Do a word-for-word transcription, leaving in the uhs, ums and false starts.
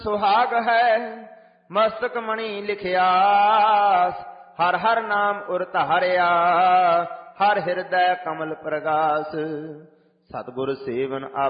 ਸੁਹਾਗ ਹੈ ਮਸਤਕ ਮਣੀ ਲਿਖਿਆਸ, ਹਰ ਹਰ ਨਾਮ ਉਰ ਧਾਰਿਆ, ਹਰ ਹਿਰਦੈ ਕਮਲ ਪ੍ਰਗਾਸ। ਸਤਿਗੁਰ ਸੇਵਨ